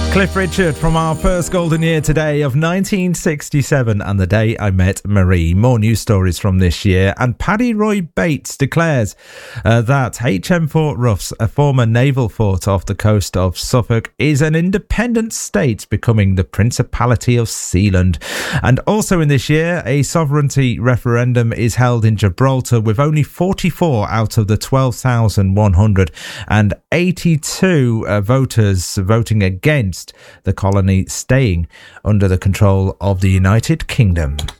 Cliff Richard from our first golden year today of 1967 and the day I met Marie. More news stories from this year. And Paddy Roy Bates declares that HM Fort Roughs, a former naval fort off the coast of Suffolk, is an independent state becoming the Principality of Sealand. And also in this year, a sovereignty referendum is held in Gibraltar with only 44 out of the 12,182 voters voting against the colony staying under the control of the United Kingdom.